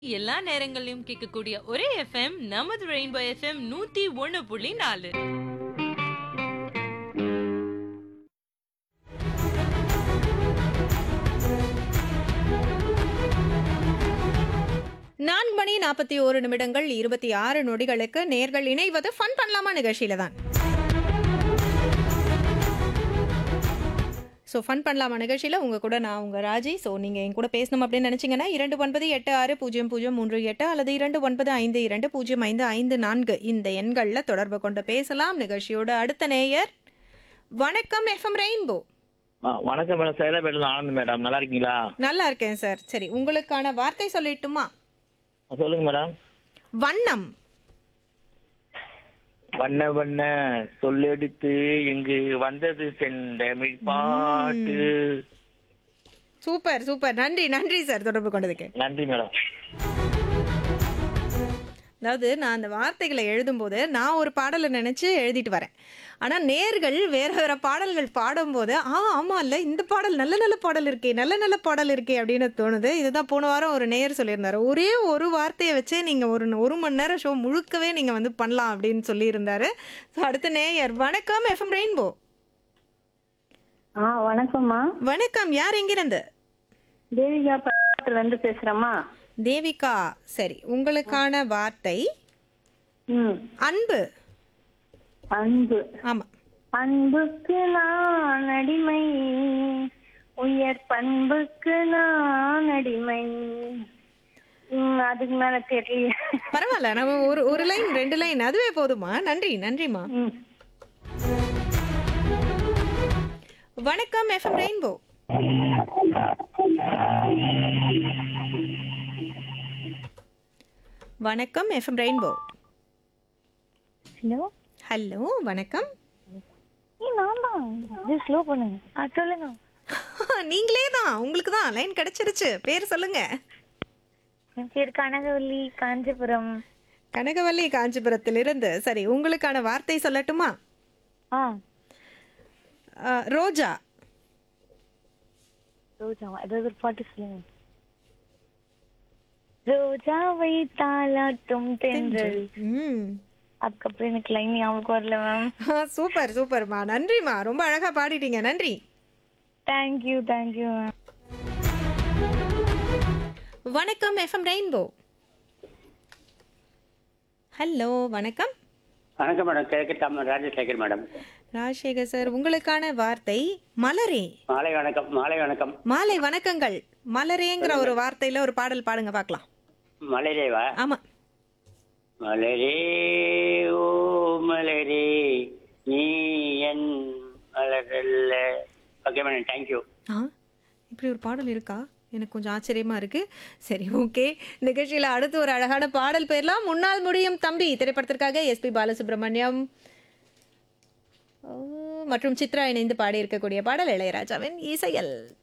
எல்லா நேரங்களிலும் கேட்கக்கூடிய ஒரே எஃப்எம் நமது ரெயின்போ எஃப்எம் 101.4. நான்கு மணி 41 நிமிடங்கள் 26 நொடிகளுக்கு நேர்கள் இணைவது ஃபன் பண்ணலாமா நிகழ்ச்சியில தான். ஸோ ஃபன் பண்ணலாமா நிகழ்ச்சியில் உங்கள் கூட நான் உங்கள் ராஜி. ஸோ நீங்கள் என் கூட பேசணும் அப்படின்னு நினச்சிங்கன்னா 29860038 அல்லது 2952205554 இந்த எண்களில் தொடர்பு கொண்டு பேசலாம். நிகழ்ச்சியோட அடுத்த நேயர் வணக்கம் எஃப்எம் ரெயின்போ. வணக்கம் மேடம், சேலப்பேட்டில் ஆனந்த் மேடம், நல்லா இருக்கீங்களா? நல்லா இருக்கேன் சார். சரி, உங்களுக்கான வார்த்தை சொல்லட்டுமா? சொல்லுங்க மேடம். வண்ணம். வண்ண வண்ண சொல்லெடுத்து இங்கு வந்தது செந்தமிழ் பாட்டு. சூப்பர் சூப்பர், நன்றி நன்றி சார் தொடர்பு கொண்டதுக்கு. நன்றி மேடம். அதாவது நான் அந்த வார்த்தைகளை எழுதும்போது நான் ஒரு பாடலை நினச்சி எழுதிட்டு வரேன். ஆனால் நேர்கள் வேறு வேறு பாடல்கள் பாடும்போது ஆமாம் இல்லை இந்த பாடல் நல்ல நல்ல பாடல் இருக்கே, நல்ல நல்ல பாடல் இருக்கே அப்படின்னு தோணுது. இதுதான் போன வாரம் ஒரு நேயர் சொல்லியிருந்தார், ஒரே ஒரு வார்த்தையை வச்சே நீங்கள் ஒரு மணி நேரம் ஷோ முழுக்கவே நீங்கள் வந்து பண்ணலாம் அப்படின்னு சொல்லியிருந்தாரு. ஸோ அடுத்த நேயர் வணக்கம் எஃப்எம் ரெயின்போ. வணக்கம்மா. வணக்கம், யார் எங்கிருந்து? தேவிகா பக்கத்துல இருந்து பேசுறேம்மா. தேவிகா. சரி, உங்களுக்கான வார்த்தை அன்பு. அன்பு. ஆமா. அன்புக்கு நான் அடிமை, உயர் பண்புக்கு நான் அடிமை. அதுக்கு மேல தெரியல. பரவாயில்ல, நம்ம ஒரு லைன் 2 லைன் அதுவே போதுமா? நன்றி நன்றிமா. வணக்கம் எஃப்எம் ரெயின்போ. வணக்கம் எஃப்எம் ரெயின்போ. ஹலோ ஹலோ வணக்கம். நான் தான் ஸ்லோ பண்ணுங்க. சொல்லுங்க. நீங்களே தான், உங்களுக்கு தான் லைன் கிடைச்சிருச்சு. பேர் சொல்லுங்க. என் பேர் கனகவல்லி, காஞ்சிபுரம். கனகவல்லி, காஞ்சிபுரத்திலிருந்து. சரி, உங்களுக்கான வார்த்தை சொல்லட்டுமா? ரோஜா. ரோஜாவா? ஏதாவது ஒரு பாட்டு சொல்லுங்க. ரோஜாவை தாலாட்டும் தென்றல். அதுக்கப்புறம் எனக்கு லைன் ஞாபகம் வரல மேம். சூப்பர் சூப்பர்மா, நன்றிமா, ரொம்ப அழகா பாடிட்டீங்க, நன்றி. Thank you thank you ma'am. வணக்கம் எஃப்எம் ரெயின்போ. ஹலோ வணக்கம். வணக்கம் மேடம், கிழக்கு ராஜசேகர் மேடம். ராஜசேகர் சார், உங்களுக்கான வார்த்தை மலரே. மாலை வணக்கம். மாலை வணக்கம். மாலை வணக்கங்கள். மலரேங்கிற ஒரு வார்த்தையில ஒரு பாடல் பாடுங்க பார்க்கலாம். மலரேவா? ஆமா. மலரே ஓ மலரே நீ என் மலரல்ல. Okay madam, thank you. இப்படி ஒரு பாடல் இருக்கா? எனக்கு கொஞ்சம் ஆச்சரியமா இருக்கு. சரி, ஓகே. நிகழ்ச்சியில் அடுத்து ஒரு அழகான பாடல் பெயர்லாம். முன்னால் முடியும் தம்பி திரைப்படத்திற்காக எஸ்பி பாலசுப்ரமணியம் மற்றும் சித்ரா இணைந்து பாடி இருக்கக்கூடிய பாடல் இளையராஜாவின் இசையல்.